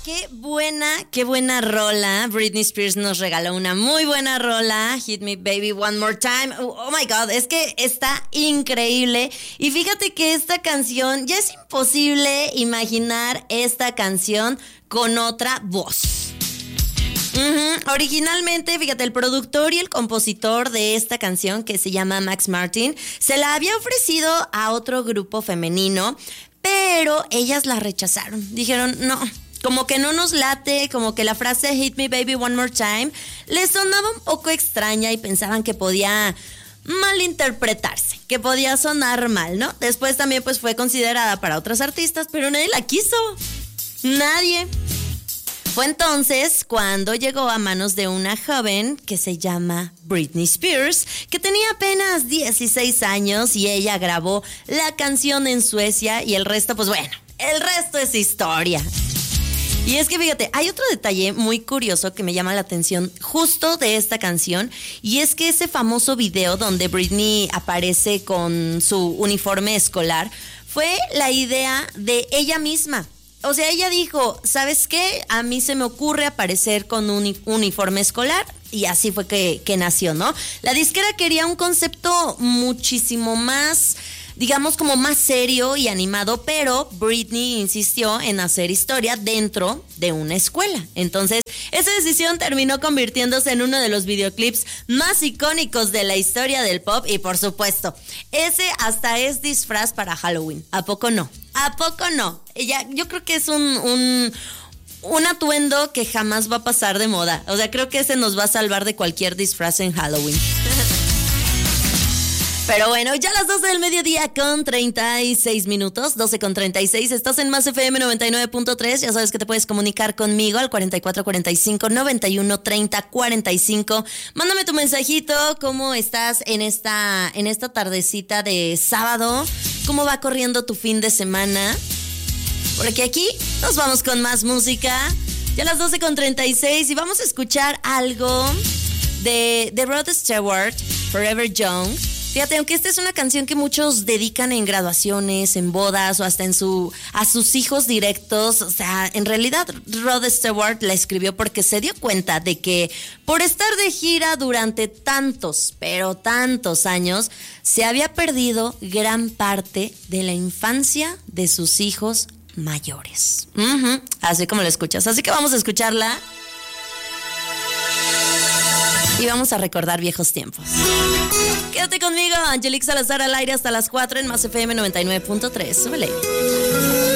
Qué buena rola. Britney Spears nos regaló una muy buena rola. Hit Me Baby One More Time. Oh my God, es que está increíble. Y fíjate que esta canción, ya es imposible imaginar esta canción con otra voz. Originalmente, fíjate, el productor y el compositor de esta canción, que se llama Max Martin, se la había ofrecido a otro grupo femenino, pero ellas la rechazaron. Dijeron, no, como que no nos late, como que la frase Hit Me Baby One More Time les sonaba un poco extraña y pensaban que podía malinterpretarse, que podía sonar mal, ¿no? Después también pues fue considerada para otros artistas, pero nadie la quiso. Nadie. Fue entonces cuando llegó a manos de una joven que se llama Britney Spears, que tenía apenas 16 años y ella grabó la canción en Suecia y el resto, pues bueno, el resto es historia. Y es que fíjate, hay otro detalle muy curioso que me llama la atención justo de esta canción, y es que ese famoso video donde Britney aparece con su uniforme escolar fue la idea de ella misma. O sea, ella dijo, ¿sabes qué? A mí se me ocurre aparecer con un uniforme escolar, y así fue que nació, ¿no? La disquera quería un concepto muchísimo más, digamos, como más serio y animado, pero Britney insistió en hacer historia dentro de una escuela. Entonces, esa decisión terminó convirtiéndose en uno de los videoclips más icónicos de la historia del pop, y por supuesto, ese hasta es disfraz para Halloween. ¿A poco no? ¿A poco no? Yo creo que es un atuendo que jamás va a pasar de moda. O sea, creo que ese nos va a salvar de cualquier disfraz en Halloween. Pero bueno, ya las 12 del mediodía con 36 minutos, 12 con 36, estás en Más FM 99.3, ya sabes que te puedes comunicar conmigo al 4445-9130-45. Mándame tu mensajito, ¿cómo estás en esta tardecita de sábado? ¿Cómo va corriendo tu fin de semana? Porque aquí nos vamos con más música, ya las 12 con 36, y vamos a escuchar algo de Rod Stewart, Forever Young. Fíjate, aunque esta es una canción que muchos dedican en graduaciones, en bodas o hasta a sus hijos directos, o sea, en realidad Rod Stewart la escribió porque se dio cuenta de que por estar de gira durante tantos, pero tantos años, se había perdido gran parte de la infancia de sus hijos mayores. Así como lo escuchas. Así que vamos a escucharla y vamos a recordar viejos tiempos. Quédate conmigo, Angelique Salazar al aire hasta las 4 en Más FM 99.3. Súbele.